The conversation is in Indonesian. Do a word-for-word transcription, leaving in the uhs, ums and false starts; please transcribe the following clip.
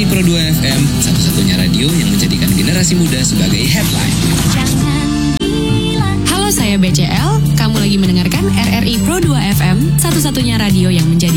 R R I Pro dua F M, satu-satunya radio yang menjadikan generasi muda sebagai headline. Halo, saya B C L. Kamu lagi mendengarkan R R I Pro dua F M, satu-satunya radio yang menjadi